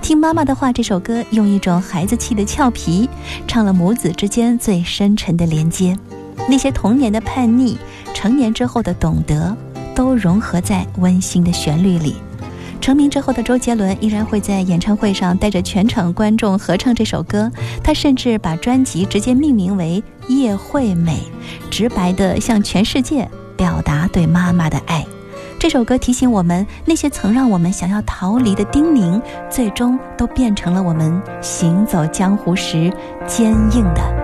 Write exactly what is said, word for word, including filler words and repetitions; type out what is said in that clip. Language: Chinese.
听妈妈的话这首歌用一种孩子气的俏皮，唱了母子之间最深沉的连接，那些童年的叛逆，成年之后的懂得，都融合在温馨的旋律里。成名之后的周杰伦依然会在演唱会上带着全场观众合唱这首歌，他甚至把专辑直接命名为《叶惠美》，直白地向全世界表达对妈妈的爱。这首歌提醒我们，那些曾让我们想要逃离的叮咛，最终都变成了我们行走江湖时坚硬的